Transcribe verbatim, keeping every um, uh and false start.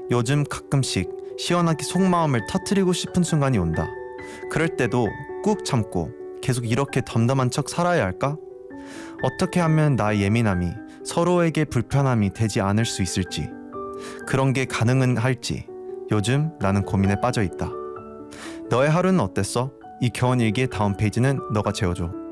요즘 가끔씩 시원하게 속마음을 터뜨리고 싶은 순간이 온다. 그럴 때도 꾹 참고 계속 이렇게 덤덤한 척 살아야 할까? 어떻게 하면 나의 예민함이 서로에게 불편함이 되지 않을 수 있을지, 그런 게 가능은 할지 요즘 나는 고민에 빠져 있다. 너의 하루는 어땠어? 이 겨운 일기의 다음 페이지는 너가 채워줘.